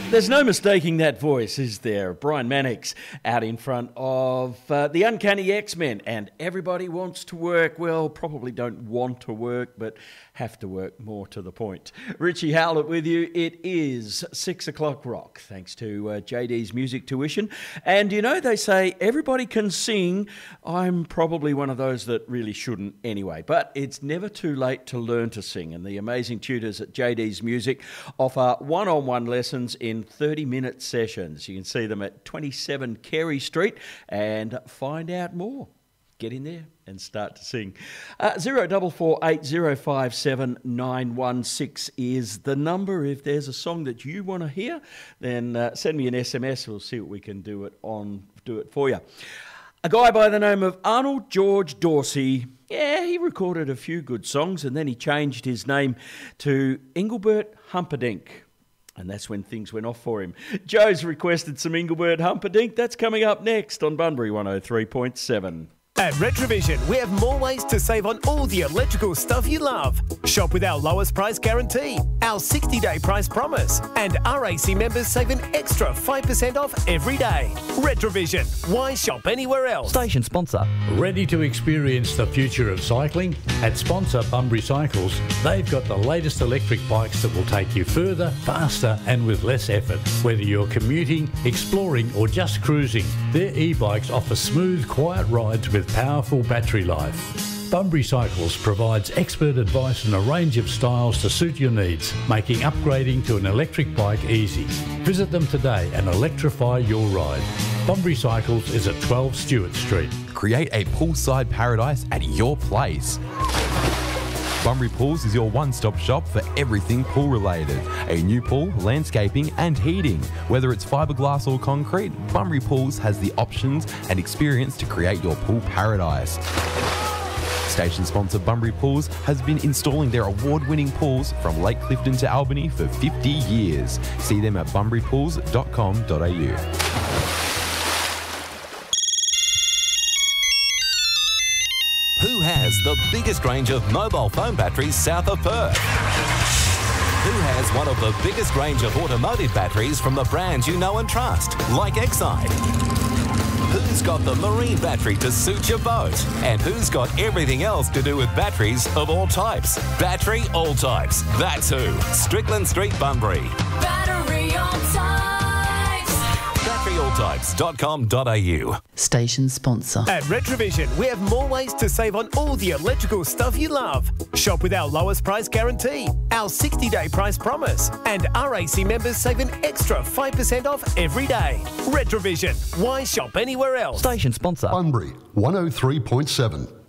There's no mistaking that voice, is there? Brian Mannix out in front of the Uncanny X-Men, and everybody wants to work. Well, probably don't want to work, but have to work, more to the point. Richie Howlett with you. It is 6 o'clock rock, thanks to JD's Music Tuition. And you know, they say everybody can sing. I'm probably one of those that really shouldn't anyway, but it's never too late to learn to sing. And the amazing tutors at JD's Music offer one-on-one lessons in 30-minute sessions. You can see them at 27 Carey Street and find out more. Get in there and start to sing. 0448057916 is the number. If there's a song that you want to hear, then send me an SMS. We'll see what we can do it for you. A guy by the name of Arnold George Dorsey, he recorded a few good songs and then he changed his name to Engelbert Humperdinck. And that's when things went off for him. Joe's requested some Engelbert Humperdinck. That's coming up next on Bunbury 103.7. At Retrovision, we have more ways to save on all the electrical stuff you love. Shop with our lowest price guarantee, our 60-day price promise, and RAC members save an extra 5% off every day. Retrovision, why shop anywhere else? Station sponsor. Ready to experience the future of cycling? At sponsor Bunbury Cycles, they've got the latest electric bikes that will take you further, faster and with less effort. Whether you're commuting, exploring or just cruising, their e-bikes offer smooth, quiet rides with powerful battery life. Bunbury Cycles provides expert advice and a range of styles to suit your needs, making upgrading to an electric bike easy. Visit them today and electrify your ride. Bunbury Cycles is at 12 Stewart Street. Create a poolside paradise at your place. Bunbury Pools is your one-stop shop for everything pool related. A new pool, landscaping and heating. Whether it's fiberglass or concrete, Bunbury Pools has the options and experience to create your pool paradise. Station sponsor Bunbury Pools has been installing their award-winning pools from Lake Clifton to Albany for 50 years. See them at bunburypools.com.au. Who has the biggest range of mobile phone batteries south of Perth? Who has one of the biggest range of automotive batteries from the brands you know and trust, like Exide? Who's got the marine battery to suit your boat? And who's got everything else to do with batteries of all types? Battery all types. That's who. Strickland Street, Bunbury. Battery all types. BatteryAllTypes.com.au. Station sponsor. At Retrovision, we have more ways to save on all the electrical stuff you love. Shop with our lowest price guarantee, our 60-day price promise, and RAC members save an extra 5% off every day. Retrovision, why shop anywhere else? Station sponsor. Bunbury 103.7.